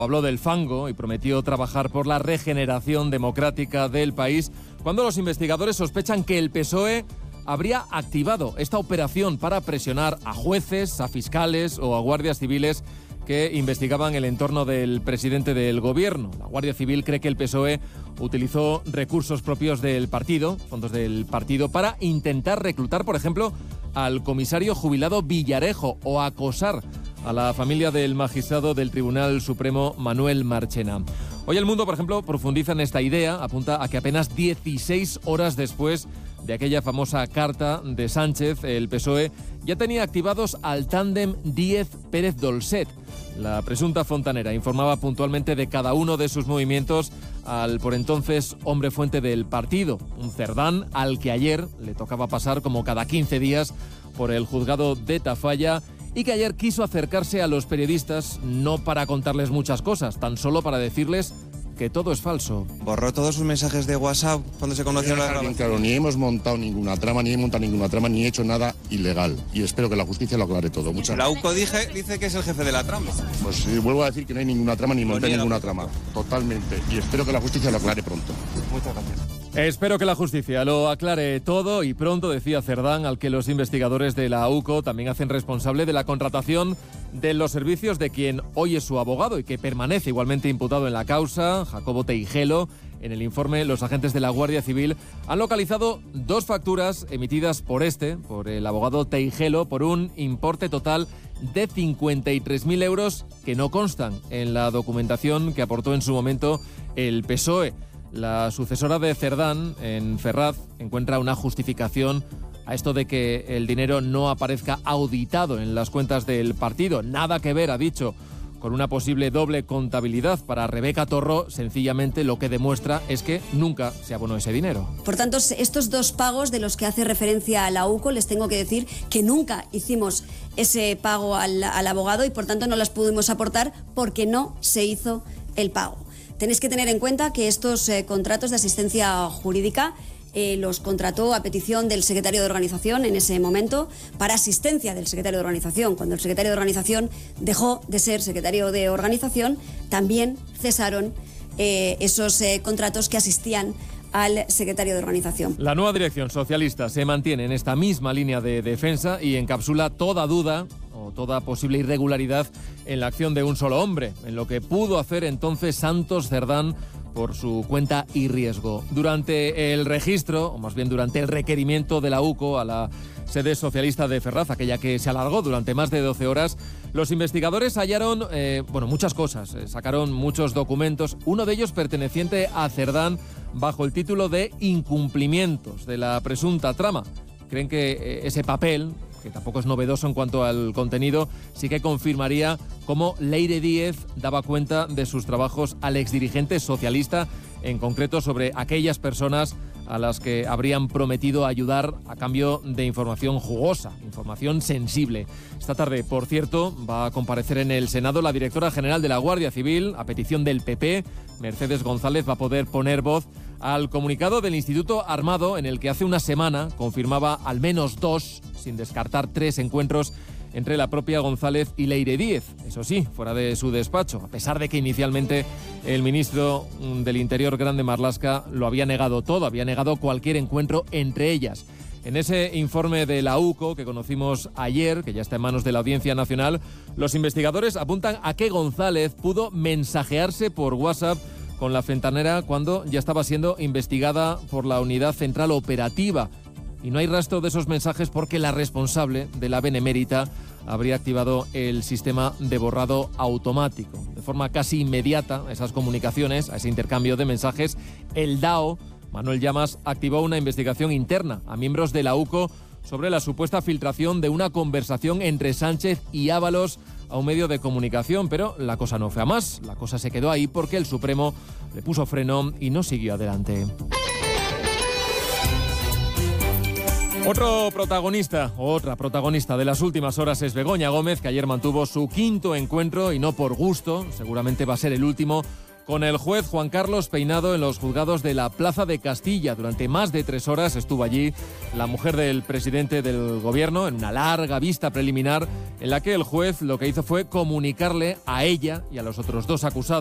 Habló del fango y prometió trabajar por la regeneración democrática del país, cuando los investigadores sospechan que el PSOE habría activado esta operación para presionar a jueces, a fiscales o a guardias civiles que investigaban el entorno del presidente del gobierno. La Guardia Civil cree que el PSOE utilizó recursos propios del partido, fondos del partido, para intentar reclutar, por ejemplo, al comisario jubilado Villarejo o acosar a la familia del magistrado del Tribunal Supremo Manuel Marchena. Hoy El Mundo, por ejemplo, profundiza en esta idea, apunta a que apenas 16 horas después de aquella famosa carta de Sánchez, el PSOE ya tenía activados al tándem Díez-Pérez-Dolcet. La presunta fontanera informaba puntualmente de cada uno de sus movimientos al por entonces hombre fuente del partido, un Cerdán al que ayer le tocaba pasar como cada 15 días por el juzgado de Tafalla y que ayer quiso acercarse a los periodistas no para contarles muchas cosas, tan solo para decirles que todo es falso. ¿Borró todos sus mensajes de WhatsApp cuando se conocieron las grabaciones? Claro, ni hemos montado ninguna trama, ni he montado ninguna trama, ni he hecho nada ilegal. Y espero que la justicia lo aclare todo. Muchas La gracias. UCO dice que es el jefe de la trama. Pues vuelvo a decir que no hay ninguna trama, ni monté ninguna trama. Totalmente. Y espero que la justicia lo aclare pronto. Muchas gracias. Espero que la justicia lo aclare todo y pronto, decía Cerdán, al que los investigadores de la UCO también hacen responsable de la contratación de los servicios de quien hoy es su abogado y que permanece igualmente imputado en la causa, Jacobo Teijelo. En el informe, los agentes de la Guardia Civil han localizado 2 facturas emitidas por el abogado Teijelo, por un importe total de 53.000 euros que no constan en la documentación que aportó en su momento el PSOE. La sucesora de Cerdán, en Ferraz, encuentra una justificación a esto de que el dinero no aparezca auditado en las cuentas del partido. Nada que ver, ha dicho, con una posible doble contabilidad. Para Rebeca Torro, sencillamente lo que demuestra es que nunca se abonó ese dinero. Por tanto, estos 2 pagos de los que hace referencia a la UCO, les tengo que decir que nunca hicimos ese pago al abogado y por tanto no las pudimos aportar porque no se hizo el pago. Tenéis que tener en cuenta que estos contratos de asistencia jurídica los contrató a petición del secretario de organización en ese momento, para asistencia del secretario de organización. Cuando el secretario de organización dejó de ser secretario de organización, también cesaron esos contratos que asistían al secretario de organización. La nueva dirección socialista se mantiene en esta misma línea de defensa y encapsula toda duda o toda posible irregularidad en la acción de un solo hombre, en lo que pudo hacer entonces Santos Cerdán por su cuenta y riesgo. Durante el registro, o más bien durante el requerimiento de la UCO a la sede socialista de Ferraz, aquella que se alargó durante más de 12 horas, los investigadores hallaron muchas cosas, sacaron muchos documentos, uno de ellos perteneciente a Cerdán bajo el título de incumplimientos de la presunta trama. Creen que ese papel, que tampoco es novedoso en cuanto al contenido, sí que confirmaría cómo Leire Díez daba cuenta de sus trabajos al exdirigente socialista, en concreto sobre aquellas personas a las que habrían prometido ayudar a cambio de información jugosa, información sensible. Esta tarde, por cierto, va a comparecer en el Senado la directora general de la Guardia Civil, a petición del PP. Mercedes González va a poder poner voz al comunicado del Instituto Armado, en el que hace una semana confirmaba al menos 2, sin descartar 3 encuentros entre la propia González y Leire Díez. Eso sí, fuera de su despacho, a pesar de que inicialmente el ministro del Interior, Grande Marlaska, lo había negado todo, había negado cualquier encuentro entre ellas. En ese informe de la UCO que conocimos ayer, que ya está en manos de la Audiencia Nacional, los investigadores apuntan a que González pudo mensajearse por WhatsApp con la fentanera cuando ya estaba siendo investigada por la Unidad Central Operativa. Y no hay rastro de esos mensajes porque la responsable de la Benemérita habría activado el sistema de borrado automático. De forma casi inmediata a esas comunicaciones, a ese intercambio de mensajes, el DAO, Manuel Llamas, activó una investigación interna a miembros de la UCO sobre la supuesta filtración de una conversación entre Sánchez y Ábalos a un medio de comunicación, pero la cosa no fue a más. La cosa se quedó ahí porque el Supremo le puso freno y no siguió adelante. Otra protagonista de las últimas horas es Begoña Gómez, que ayer mantuvo su 5.º encuentro, y no por gusto, seguramente va a ser el último, con el juez Juan Carlos Peinado en los juzgados de la Plaza de Castilla. Durante más de 3 horas estuvo allí la mujer del presidente del gobierno en una larga vista preliminar en la que el juez lo que hizo fue comunicarle a ella y a los otros 2 acusados